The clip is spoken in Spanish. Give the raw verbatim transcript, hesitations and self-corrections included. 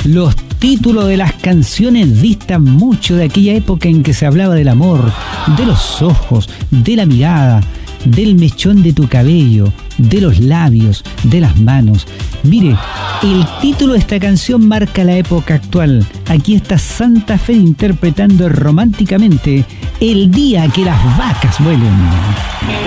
Los títulos de las canciones distan mucho de aquella época en que se hablaba del amor, de los ojos, de la mirada, del mechón de tu cabello, de los labios, de las manos. Mire, el título de esta canción marca la época actual. Aquí está Santa Fe interpretando románticamente El día que las vacas vuelen.